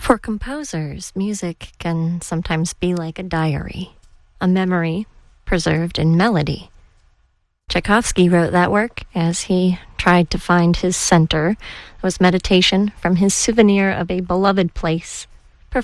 For composers, music can sometimes be like a diary, a memory preserved in melody. Tchaikovsky wrote that work as he tried to find his center. It was meditation from his souvenir of a beloved place